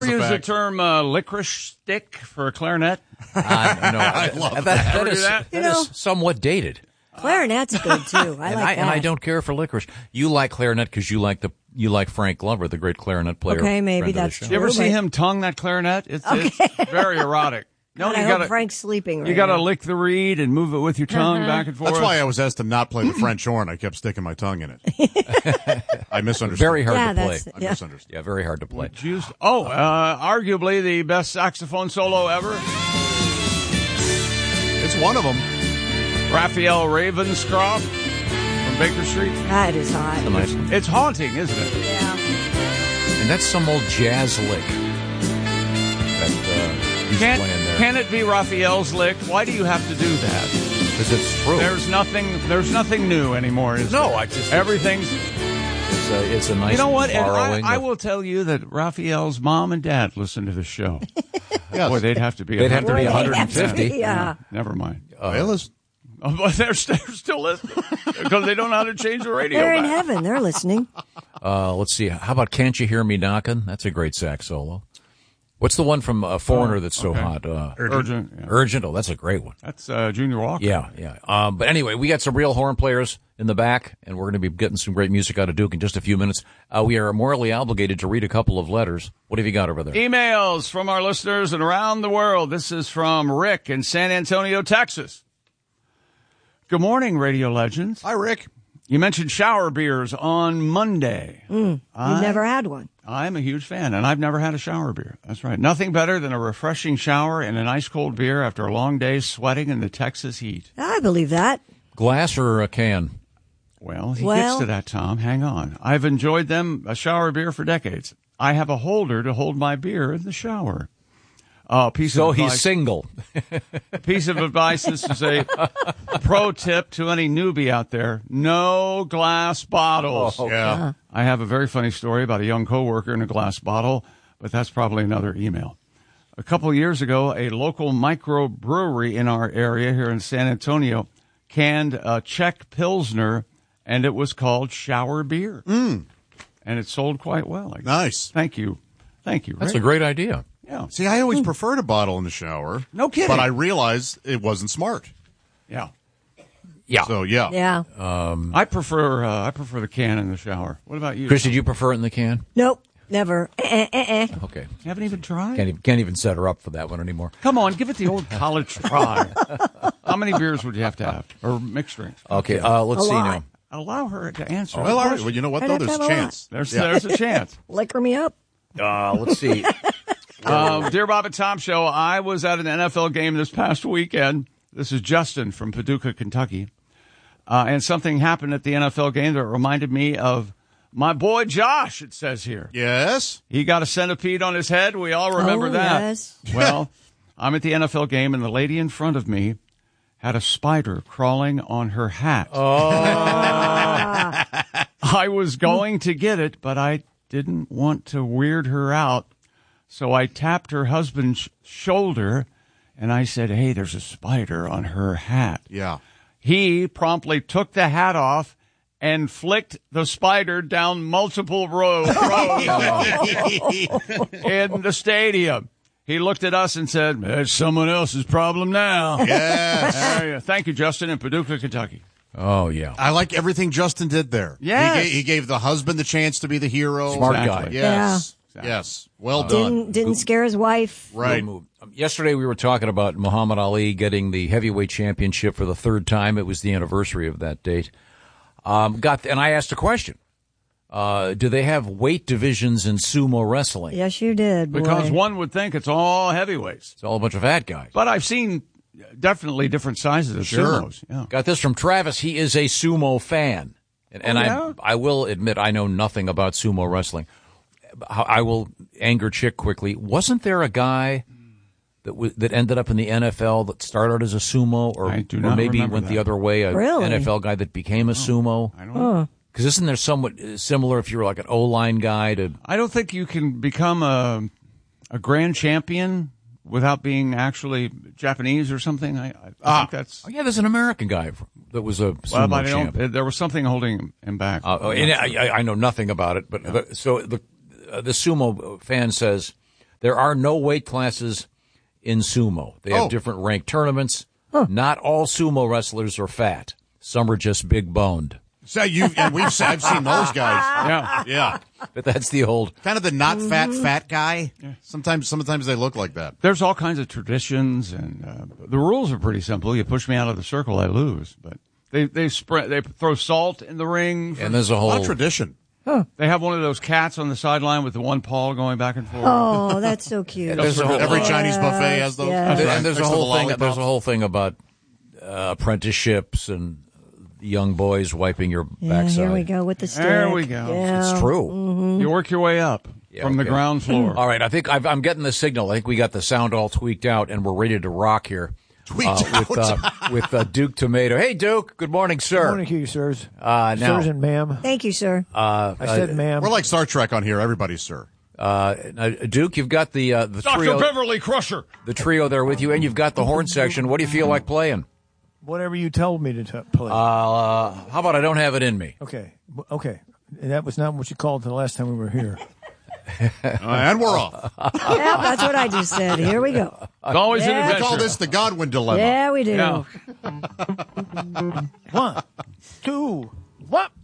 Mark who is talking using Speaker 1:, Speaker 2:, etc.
Speaker 1: Use the term licorice stick for a clarinet.
Speaker 2: I love that.
Speaker 3: That is
Speaker 2: somewhat dated.
Speaker 3: Clarinet's good too. I like that.
Speaker 2: And I don't care for licorice. You like clarinet because you like Frank Glover, the great clarinet player.
Speaker 3: Okay, maybe that's true.
Speaker 1: You ever see him tongue that clarinet? It's very erotic.
Speaker 3: No, I hope Frank's sleeping right
Speaker 1: You got to
Speaker 3: now.
Speaker 1: lick the reed and move it with your tongue back and forth.
Speaker 4: That's why I was asked to not play the French horn. I kept sticking my tongue in it. I misunderstood.
Speaker 2: Very hard to play.
Speaker 4: I misunderstood.
Speaker 2: Yeah, very hard to play.
Speaker 1: Arguably the best saxophone solo ever.
Speaker 4: It's one of them.
Speaker 1: Raphael Ravenscroft from Baker Street.
Speaker 3: That is hot.
Speaker 2: Nice one.
Speaker 1: It's haunting, isn't it?
Speaker 3: Yeah.
Speaker 2: And that's some old jazz lick that he's playing there.
Speaker 1: Can it be Raphael's lick? Why do you have to do that?
Speaker 2: Because it's true.
Speaker 1: There's nothing new anymore. Everything's.
Speaker 2: It's a nice.
Speaker 1: You know what? And
Speaker 2: borrowing.
Speaker 1: I will tell you that Raphael's mom and dad listen to the show.
Speaker 4: Yes.
Speaker 1: Boy, they'd have to be.
Speaker 2: They'd have to be
Speaker 1: 150.
Speaker 2: 150.
Speaker 3: Yeah.
Speaker 1: Never mind.
Speaker 4: But
Speaker 1: They're still listening because they don't know how to change the radio.
Speaker 3: They're in
Speaker 1: back.
Speaker 3: heaven. They're listening.
Speaker 2: Let's see. How about Can't You Hear Me Knockin'? That's a great sax solo. What's the one from Foreigner that's so hot?
Speaker 1: Urgent. Yeah.
Speaker 2: Urgent. Oh, that's a great one.
Speaker 1: That's Junior Walker.
Speaker 2: Yeah. But anyway, we got some real horn players in the back, and we're going to be getting some great music out of Duke in just a few minutes. We are morally obligated to read a couple of letters. What have you got over there?
Speaker 1: Emails from our listeners and around the world. This is from Rick in San Antonio, Texas. Good morning, radio legends.
Speaker 4: Hi, Rick.
Speaker 1: You mentioned shower beers on Monday.
Speaker 3: You've never had one.
Speaker 1: I'm a huge fan, and I've never had a shower beer. That's right. Nothing better than a refreshing shower and an ice-cold beer after a long day sweating in the Texas heat.
Speaker 3: I believe that.
Speaker 2: Glass or a can?
Speaker 1: Well, he gets to that, Tom. Hang on. I've enjoyed a shower beer for decades. I have a holder to hold my beer in the shower.
Speaker 2: He's single.
Speaker 1: A piece of advice. This is a pro tip to any newbie out there. No glass bottles.
Speaker 2: Oh,
Speaker 4: yeah.
Speaker 1: I have a very funny story about a young coworker in a glass bottle, but that's probably another email. A couple of years ago, a local microbrewery in our area here in San Antonio canned a Czech Pilsner, and it was called shower beer. And it sold quite well.
Speaker 4: Nice.
Speaker 1: Thank you. Rick.
Speaker 2: That's a great idea.
Speaker 1: Yeah.
Speaker 4: See, I always preferred a bottle in the shower.
Speaker 1: No kidding.
Speaker 4: But I realized it wasn't smart.
Speaker 1: Yeah.
Speaker 2: Yeah.
Speaker 4: So, yeah.
Speaker 3: Yeah.
Speaker 1: I prefer the can in the shower. What about you?
Speaker 2: Chris, did you prefer it in the can?
Speaker 3: Nope. Never.
Speaker 2: Okay.
Speaker 1: You haven't even tried?
Speaker 2: Can't even set her up for that one anymore.
Speaker 1: Come on, give it the old college try. How many beers would you have to have? Or mixed drinks?
Speaker 2: Okay, let's see now.
Speaker 1: Allow her to answer.
Speaker 4: Well, all right. Well, you know what, though? There's a chance.
Speaker 1: There's a chance.
Speaker 3: Liquor me up.
Speaker 2: Let's see.
Speaker 1: Dear Bob and Tom Show, I was at an NFL game this past weekend. This is Justin from Paducah, Kentucky. And something happened at the NFL game that reminded me of my boy Josh, it says here.
Speaker 4: Yes.
Speaker 1: He got a centipede on his head. We all remember that.
Speaker 3: Yes.
Speaker 1: Well, I'm at the NFL game, and the lady in front of me had a spider crawling on her hat. I was going to get it, but I didn't want to weird her out. So I tapped her husband's shoulder, and I said, hey, there's a spider on her hat.
Speaker 4: Yeah.
Speaker 1: He promptly took the hat off and flicked the spider down multiple rows in the stadium. He looked at us and said, it's someone else's problem now.
Speaker 4: Yes.
Speaker 1: Thank you, Justin, in Paducah, Kentucky.
Speaker 2: Oh, yeah.
Speaker 4: I like everything Justin did there.
Speaker 1: Yes.
Speaker 4: He gave the husband the chance to be the hero.
Speaker 2: Smart
Speaker 1: Exactly.
Speaker 2: guy.
Speaker 4: Yes.
Speaker 1: Yeah.
Speaker 4: Yes. Well done.
Speaker 3: Didn't scare his wife.
Speaker 4: Right.
Speaker 2: Yesterday we were talking about Muhammad Ali getting the heavyweight championship for the third time. It was the anniversary of that date. And I asked a question. Do they have weight divisions in sumo wrestling?
Speaker 3: Yes, you did. Boy.
Speaker 1: Because one would think it's all heavyweights.
Speaker 2: It's all a bunch of fat guys.
Speaker 1: But I've seen definitely different sizes of sumos. Yeah.
Speaker 2: Got this from Travis. He is a sumo fan. And
Speaker 1: yeah?
Speaker 2: I will admit I know nothing about sumo wrestling. I will anger Chick quickly. Wasn't there a guy that ended up in the NFL that started as a sumo, or maybe went the other way, a NFL guy that became a sumo?
Speaker 1: I don't know.
Speaker 2: Because isn't there somewhat similar if you're like an O-line guy to...
Speaker 1: I don't think you can become a grand champion without being actually Japanese or something. I think that's...
Speaker 2: Oh, yeah, there's an American guy that was a sumo champ.
Speaker 1: There was something holding him back.
Speaker 2: And I know nothing about it, but so the sumo fan says There are no weight classes in sumo. They have different ranked tournaments.
Speaker 3: Huh.
Speaker 2: Not all sumo wrestlers are fat. Some are just big boned.
Speaker 4: So I've seen those guys. Yeah.
Speaker 2: But that's the old
Speaker 4: Kind of the not fat guy. Yeah. Sometimes they look like that.
Speaker 1: There's all kinds of traditions, and the rules are pretty simple. You push me out of the circle, I lose. But they throw salt in the ring.
Speaker 2: and there's a
Speaker 4: A lot
Speaker 2: whole
Speaker 4: of tradition.
Speaker 1: They have one of those cats on the sideline with the one paw going back and forth.
Speaker 3: Oh, that's so cute.
Speaker 2: There's a whole-
Speaker 4: Every Chinese buffet has those.
Speaker 3: Yes.
Speaker 2: and there's a
Speaker 4: Next to the
Speaker 2: whole thing.
Speaker 4: lollipop.
Speaker 2: There's a whole thing about apprenticeships and young boys wiping your
Speaker 3: Yeah,
Speaker 2: backside.
Speaker 3: here we go with the stick.
Speaker 1: There we go.
Speaker 3: Yeah.
Speaker 2: It's true.
Speaker 1: You work your way up from the
Speaker 2: okay.
Speaker 1: ground floor.
Speaker 2: All right, I think I'm getting the signal. I think we got the sound all tweaked out, and we're ready to rock here. With Duke Tomato. Hey, Duke. Good morning, sir.
Speaker 5: Good morning to you, sirs.
Speaker 2: Now,
Speaker 5: Sirs and ma'am.
Speaker 3: Thank you, sir.
Speaker 5: I said ma'am.
Speaker 4: We're like Star Trek on here. Everybody's sir.
Speaker 2: Duke, you've got the
Speaker 1: Dr.
Speaker 2: trio,
Speaker 1: Beverly Crusher.
Speaker 2: the trio there with you, and you've got the horn section. What do you feel like playing?
Speaker 5: Whatever you told me to play.
Speaker 2: How about I don't have it in me?
Speaker 5: Okay. That was not what you called the last time we were here.
Speaker 4: And we're off.
Speaker 3: Yeah, that's what I just said. Here we go.
Speaker 1: It's always an
Speaker 3: Yeah.
Speaker 1: adventure.
Speaker 4: We call this the Godwin dilemma.
Speaker 3: Yeah, we do.
Speaker 1: Yeah.
Speaker 5: 1, 2, 1.